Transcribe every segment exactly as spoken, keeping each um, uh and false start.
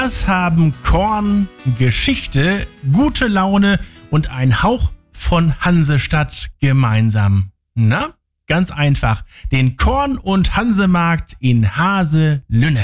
Was haben Korn, Geschichte, gute Laune und ein Hauch von Hansestadt gemeinsam? Na, ganz einfach. Den Korn- und Hansemarkt in Haselünne.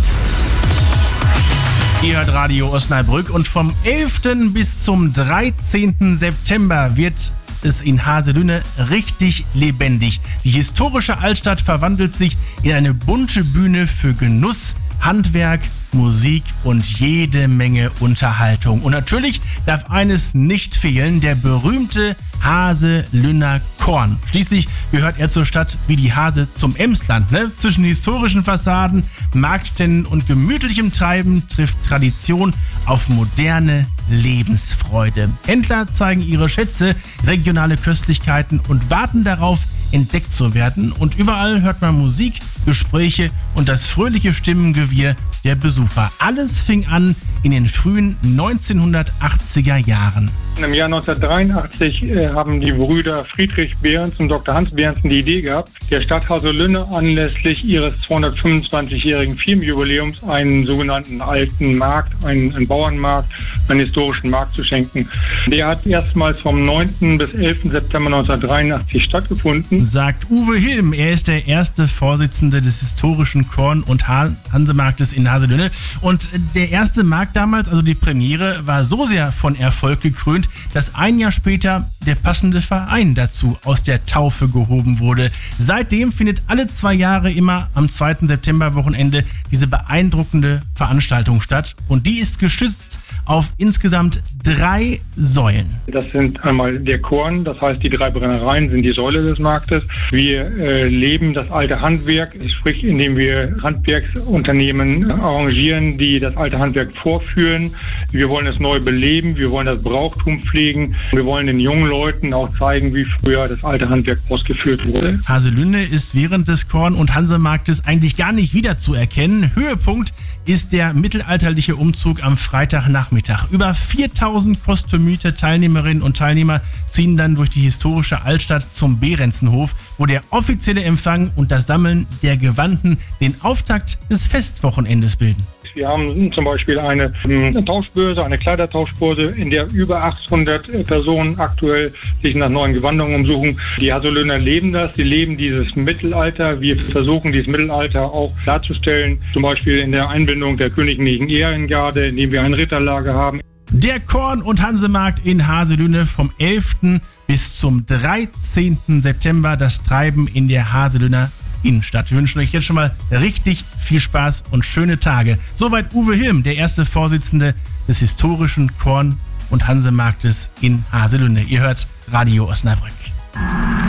Ihr hört Radio Osnabrück und vom elften bis zum dreizehnten September wird es in Haselünne richtig lebendig. Die historische Altstadt verwandelt sich in eine bunte Bühne für Genuss, Handwerk, Musik und jede Menge Unterhaltung. Und natürlich darf eines nicht fehlen, der berühmte Haselünner Korn. Schließlich gehört er zur Stadt wie die Hase zum Emsland. Ne? Zwischen historischen Fassaden, Marktständen und gemütlichem Treiben trifft Tradition auf moderne Lebensfreude. Händler zeigen ihre Schätze, regionale Köstlichkeiten und warten darauf, entdeckt zu werden. Und überall hört man Musik, Gespräche und das fröhliche Stimmengewirr der Besucher. Alles fing an in den frühen neunzehnhundertachtziger Jahren. Im Jahr neunzehnhundertdreiundachtzig äh, haben die Brüder Friedrich Behrens und Doktor Hans Behrens die Idee gehabt, der Stadt Haselünne anlässlich ihres zweihundertfünfundzwanzigjährigen Firmenjubiläums einen sogenannten alten Markt, einen, einen Bauernmarkt, einen historischen Markt zu schenken. Der hat erstmals vom neunten bis elften September neunzehnhundertdreiundachtzig stattgefunden. Sagt Uwe Hilm, er ist der erste Vorsitzende des historischen Korn- und Hansemarktes in Haselünne. Und der erste Markt damals, also die Premiere, war so sehr von Erfolg gekrönt, dass ein Jahr später der passende Verein dazu aus der Taufe gehoben wurde. Seitdem findet alle zwei Jahre immer am zweiten Septemberwochenende diese beeindruckende Veranstaltung statt. Und die ist gestützt auf insgesamt drei Säulen. Das sind einmal der Korn, das heißt die drei Brennereien sind die Säule des Marktes. Wir äh, leben das alte Handwerk, sprich indem wir Handwerksunternehmen arrangieren, die das alte Handwerk vorführen. Wir wollen es neu beleben, wir wollen das Brauchtum pflegen. Wir wollen den jungen Leuten auch zeigen, wie früher das alte Handwerk ausgeführt wurde. Haselünne ist während des Korn- und Hansemarktes eigentlich gar nicht wiederzuerkennen. Höhepunkt ist der mittelalterliche Umzug am Freitagnachmittag. Über viertausend kostümierte Teilnehmerinnen und Teilnehmer ziehen dann durch die historische Altstadt zum Behrensenhof, wo der offizielle Empfang und das Sammeln der Gewandten den Auftakt des Festwochenendes bilden. Wir haben zum Beispiel eine, eine Tauschbörse, eine Kleidertauschbörse, in der über achthundert Personen aktuell sich nach neuen Gewandungen umsuchen. Die Haselünner leben das, sie leben dieses Mittelalter. Wir versuchen, dieses Mittelalter auch darzustellen, zum Beispiel in der Einbindung der königlichen Ehrengarde, indem wir ein Ritterlager haben. Der Korn- und Hansemarkt in Haselünne vom elften bis zum dreizehnten September. Das Treiben in der Haselünner Innenstadt. Wir wünschen euch jetzt schon mal richtig viel Spaß und schöne Tage. Soweit Uwe Hilm, der erste Vorsitzende des historischen Korn- und Hansemarktes in Haselünne. Ihr hört Radio Osnabrück.